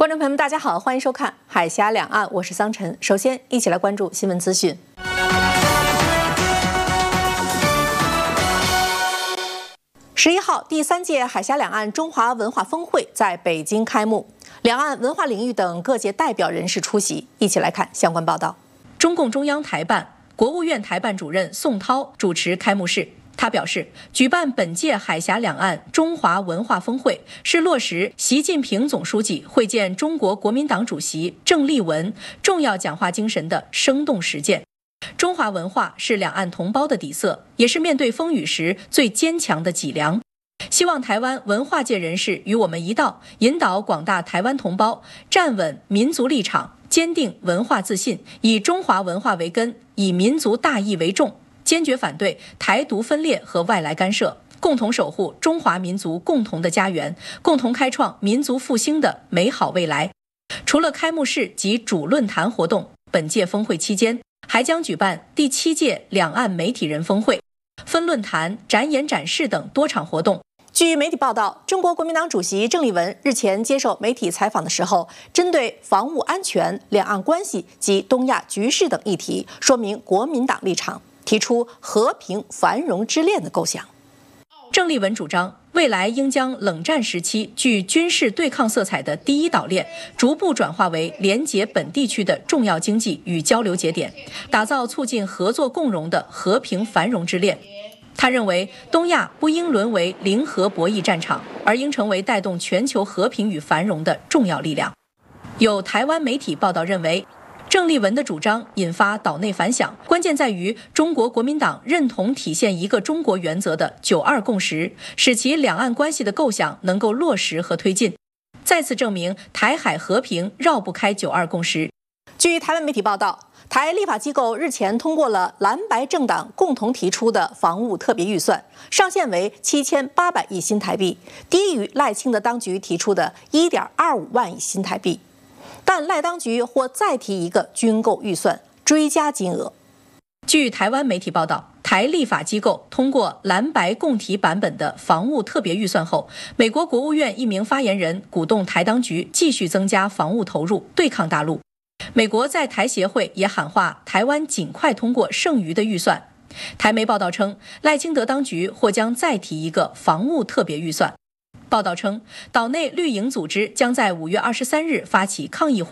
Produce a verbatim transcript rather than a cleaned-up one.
观众朋友们，大家好，欢迎收看《海峡两岸》，我是桑晨。首先，一起来关注新闻资讯。十一号，第三届海峡两岸中华文化峰会在北京开幕，两岸文化领域等各界代表人士出席。一起来看相关报道。中共中央台办、国务院台办主任宋涛主持开幕式。他表示，举办本届海峡两岸中华文化峰会是落实习近平总书记会见中国国民党主席郑丽文重要讲话精神的生动实践。中华文化是两岸同胞的底色，也是面对风雨时最坚强的脊梁。希望台湾文化界人士与我们一道，引导广大台湾同胞站稳民族立场，坚定文化自信，以中华文化为根，以民族大义为重，坚决反对台独分裂和外来干涉，共同守护中华民族共同的家园，共同开创民族复兴的美好未来。除了开幕式及主论坛活动，本届峰会期间还将举办第七届两岸媒体人峰会、分论坛、展演展示等多场活动。据媒体报道，中国国民党主席郑丽文日前接受媒体采访的时候，针对防务安全、两岸关系及东亚局势等议题，说明国民党立场，提出和平繁荣之恋的构想。郑丽文主张，未来应将冷战时期具军事对抗色彩的第一岛链逐步转化为连结本地区的重要经济与交流节点，打造促进合作共荣的和平繁荣之恋。他认为，东亚不应沦为零和博弈战场，而应成为带动全球和平与繁荣的重要力量。有台湾媒体报道认为，郑丽文的主张引发岛内反响，关键在于中国国民党认同体现一个中国原则的九二共识，使其两岸关系的构想能够落实和推进，再次证明台海和平绕不开九二共识。据台湾媒体报道，台立法机构日前通过了蓝白政党共同提出的防务特别预算，上限为七千八百亿新台币，低于赖清德当局提出的一点二五万亿新台币。但赖当局或再提一个军购预算，追加金额。据台湾媒体报道，台立法机构通过蓝白共提版本的防务特别预算后，美国国务院一名发言人鼓动台当局继续增加防务投入，对抗大陆。美国在台协会也喊话台湾尽快通过剩余的预算。台媒报道称，赖清德当局或将再提一个防务特别预算。报道称，岛内绿营组织将在五月二十三日发起抗议活